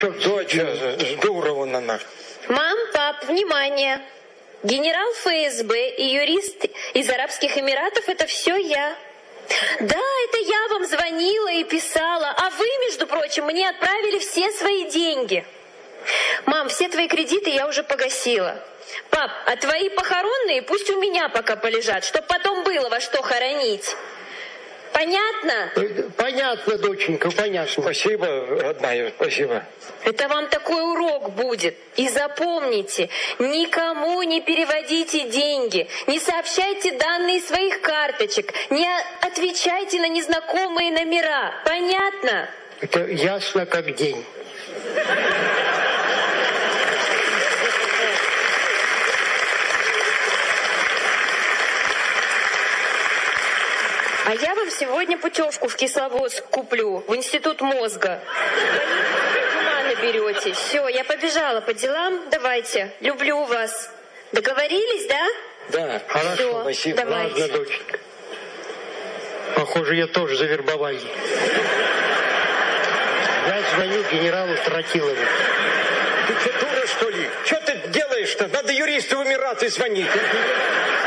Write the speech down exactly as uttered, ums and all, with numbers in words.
Доча, здорово на нас. Мам, пап, внимание. Генерал эф эс бэ и юрист из Арабских Эмиратов — это все я. Да, это я вам звонила и писала, а вы, между прочим, мне отправили все свои деньги. Мам, все твои кредиты я уже погасила. Пап, а твои похоронные пусть у меня пока полежат, чтоб потом было во что хоронить. Понятно? Понятно, доченька, понятно. Спасибо, родная, спасибо. Это вам такой урок будет. И запомните, никому не переводите деньги, не сообщайте данные своих карточек, не отвечайте на незнакомые номера. Понятно? Это ясно как день. А я вам сегодня путевку в Кисловодск куплю, в институт мозга. Ума наберетесь. Все, я побежала по делам. Давайте, люблю вас. Договорились, да? Да, хорошо, Всё, спасибо. давайте. Ладно, доченька. Похоже, я тоже завербовали. Я звоню генералу Тротилову. Ты что, дура, что ли? Что ты делаешь-то? Надо юристу в Эмираты звонить.